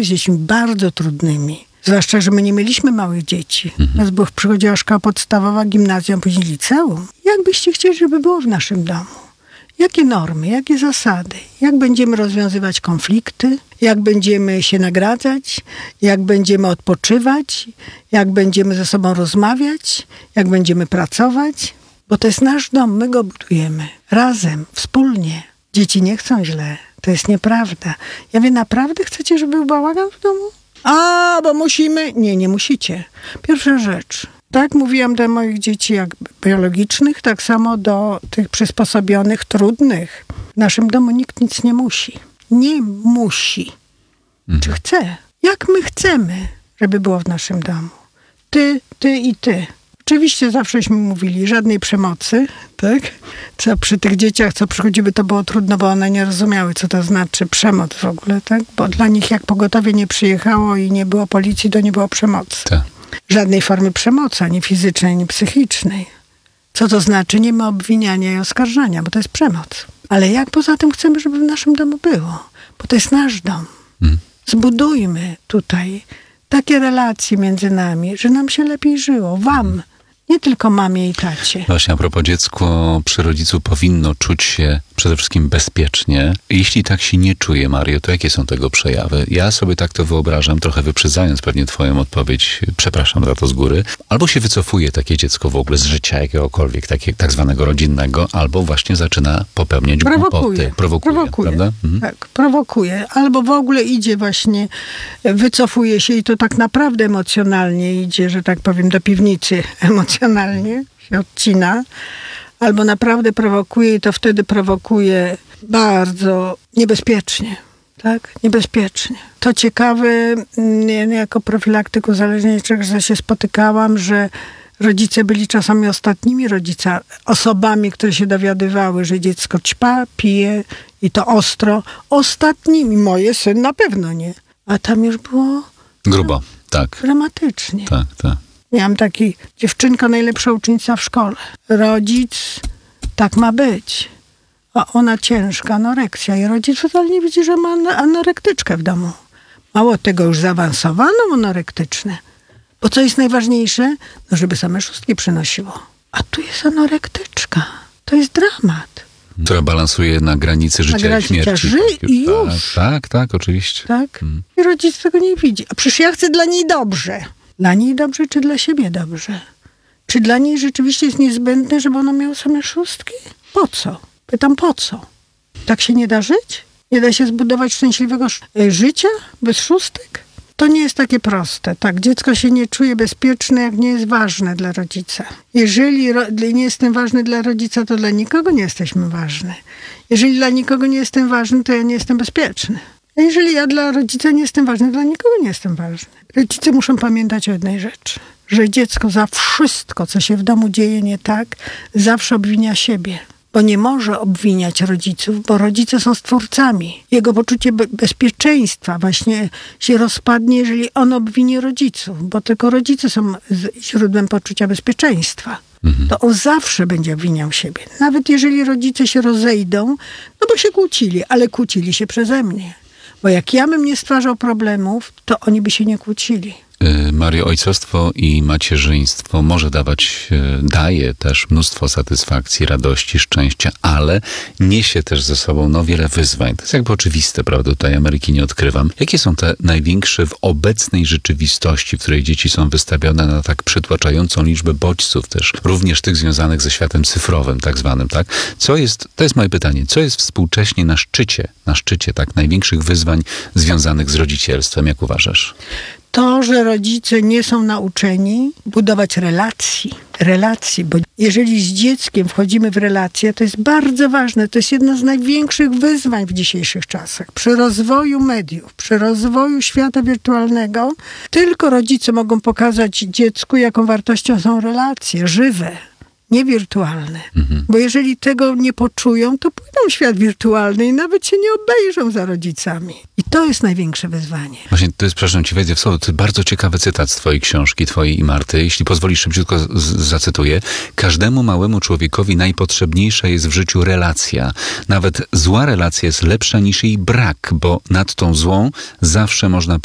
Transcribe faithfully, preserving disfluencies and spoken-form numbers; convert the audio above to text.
z dziećmi bardzo trudnymi. Zwłaszcza, że my nie mieliśmy małych dzieci. Mhm. Nas bo przychodziła szkoła podstawowa, gimnazjum, później liceum. Jak byście chcieli, żeby było w naszym domu? Jakie normy, jakie zasady? Jak będziemy rozwiązywać konflikty? Jak będziemy się nagradzać? Jak będziemy odpoczywać? Jak będziemy ze sobą rozmawiać? Jak będziemy pracować? Bo to jest nasz dom, my go budujemy. Razem, wspólnie. Dzieci nie chcą źle. To jest nieprawda. Ja mówię, naprawdę chcecie, żeby był bałagan w domu? A, bo musimy. Nie, nie musicie. Pierwsza rzecz. Tak mówiłam do moich dzieci jak biologicznych, tak samo do tych przysposobionych, trudnych. W naszym domu nikt nic nie musi. Nie musi. Mhm. Czy chce? Jak my chcemy, żeby było w naszym domu. Ty, ty i ty. Oczywiście zawsześmy mówili, żadnej przemocy, tak? Co przy tych dzieciach, co przychodziły, to było trudno, bo one nie rozumiały, co to znaczy przemoc w ogóle, tak? Bo dla nich jak pogotowie nie przyjechało i nie było policji, to nie było przemocy. Tak. Żadnej formy przemocy, ani fizycznej, ani psychicznej. Co to znaczy? Nie ma obwiniania i oskarżania, bo to jest przemoc. Ale jak poza tym chcemy, żeby w naszym domu było? Bo to jest nasz dom. Mhm. Zbudujmy tutaj takie relacje między nami, że nam się lepiej żyło. Wam. Nie tylko mamie i tacie. Właśnie a propos, dziecko przy rodzicu powinno czuć się przede wszystkim bezpiecznie. Jeśli tak się nie czuje, Mario, to jakie są tego przejawy? Ja sobie tak to wyobrażam, trochę wyprzedzając pewnie twoją odpowiedź, przepraszam za to z góry, albo się wycofuje takie dziecko w ogóle z życia jakiegokolwiek, takie, tak zwanego rodzinnego, albo właśnie zaczyna popełniać Prowokuje. głupoty. Prowokuje. Prowokuje. Prawda? Mhm. Tak, prowokuje. Albo w ogóle idzie właśnie, wycofuje się i to tak naprawdę emocjonalnie idzie, że tak powiem, do piwnicy emocjonalnie się odcina. Albo naprawdę prowokuje i to wtedy prowokuje bardzo niebezpiecznie. Tak? Niebezpiecznie. To ciekawe, jako profilaktyk uzależnieniczych, że się spotykałam, że rodzice byli czasami ostatnimi rodzicami, osobami, które się dowiadywały, że dziecko ćpa, pije i to ostro. Ostatnimi. Moje syn na pewno nie. A tam już było Grubo, tak. dramatycznie. Tak, tak. Miałam taki, dziewczynka najlepsza uczennica w szkole. Rodzic, tak ma być. A ona ciężka, anoreksja. I rodzic wcale nie widzi, że ma anorektyczkę w domu. Mało tego, już zaawansowaną anorektyczne. Bo co jest najważniejsze? No, żeby same szóstki przynosiło. A tu jest anorektyczka. To jest dramat. Która balansuje na granicy życia granicy i śmierci. żyj Tak, i tak, już. Tak, tak, oczywiście. Tak? Mm. I rodzic tego nie widzi. A przecież ja chcę dla niej dobrze. Dla niej dobrze, czy dla siebie dobrze? Czy dla niej rzeczywiście jest niezbędne, żeby ona miała same szóstki? Po co? Pytam, po co? Tak się nie da żyć? Nie da się zbudować szczęśliwego życia bez szóstek? To nie jest takie proste. Tak, dziecko się nie czuje bezpieczne, jak nie jest ważne dla rodzica. Jeżeli ro- nie jestem ważny dla rodzica, to dla nikogo nie jesteśmy ważni. Jeżeli dla nikogo nie jestem ważny, to ja nie jestem bezpieczny. A jeżeli ja dla rodzica nie jestem ważny, dla nikogo nie jestem ważny. Rodzice muszą pamiętać o jednej rzeczy. Że dziecko za wszystko, co się w domu dzieje nie tak, zawsze obwinia siebie. Bo nie może obwiniać rodziców, bo rodzice są stwórcami. Jego poczucie be- bezpieczeństwa właśnie się rozpadnie, jeżeli on obwinie rodziców, bo tylko rodzice są z- źródłem poczucia bezpieczeństwa. Mhm. To on zawsze będzie obwiniał siebie. Nawet jeżeli rodzice się rozejdą, no bo się kłócili, ale kłócili się przeze mnie. Bo jak ja bym nie stwarzał problemów, to oni by się nie kłócili. Mario, ojcostwo i macierzyństwo może dawać, daje też mnóstwo satysfakcji, radości, szczęścia, ale niesie też ze sobą no wiele wyzwań. To jest jakby oczywiste, prawda? Tutaj Ameryki nie odkrywam. Jakie są te największe w obecnej rzeczywistości, w której dzieci są wystawione na tak przytłaczającą liczbę bodźców też, również tych związanych ze światem cyfrowym, tak zwanym, tak? Co jest, to jest moje pytanie, co jest współcześnie na szczycie, na szczycie tak największych wyzwań związanych z rodzicielstwem, jak uważasz? To, że rodzice nie są nauczeni budować relacji, relacji, bo jeżeli z dzieckiem wchodzimy w relacje, to jest bardzo ważne, to jest jedno z największych wyzwań w dzisiejszych czasach. Przy rozwoju mediów, przy rozwoju świata wirtualnego, tylko rodzice mogą pokazać dziecku, jaką wartością są relacje żywe, nie wirtualne. Mhm. Bo jeżeli tego nie poczują, to pójdą w świat wirtualny i nawet się nie obejrzą za rodzicami. I to jest największe wyzwanie. Właśnie to jest, przepraszam, ci wejdę w słowo, to jest bardzo ciekawy cytat z twojej książki, twojej i Marty. Jeśli pozwolisz, szybciutko z- zacytuję. Każdemu małemu człowiekowi najpotrzebniejsza jest w życiu relacja. Nawet zła relacja jest lepsza niż jej brak, bo nad tą złą zawsze można